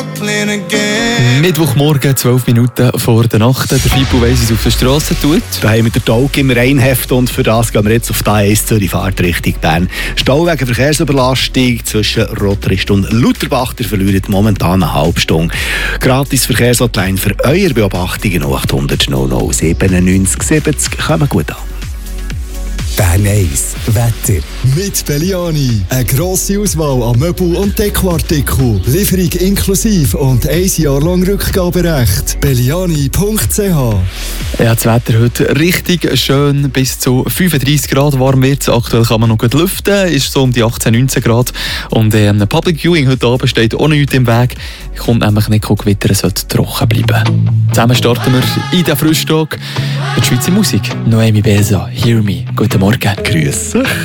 playing again. Mittwochmorgen, 12 Minuten vor der Nacht. Der Fippo weiss, wie es auf der Straße tut. Da haben wir den Tag im Rheinheft und für das gehen wir jetzt auf die A1 Zürich Fahrt Richtung Bern. Stau wegen Verkehrsüberlastung zwischen Rotrist und Lutherbach. Ihr verliert momentan eine halbe Stunde. Gratis Verkehrshotline für eure Beobachtungen 0800 00 97 70. Kommen gut an. Bern 1 Wetter. Mit Belliani. Eine grosse Auswahl an Möbel- und Dekoartikeln. Lieferung inklusive und 1 Jahr lang Rückgaberecht. Belliani.ch. Ja, das Wetter heute richtig schön. Bis zu 35 Grad warm wird. Aktuell kann man noch gut lüften. Ist so um die 18, 19 Grad. Und ein Public Viewing heute Abend steht auch nichts im Weg. Kommt nämlich nicht Gewitter, es sollte trocken bleiben. Zusammen starten wir in den Frühstück mit Schweizer Musik. Noemi Besa, Hear Me. Guten Morgen. Grüß dich.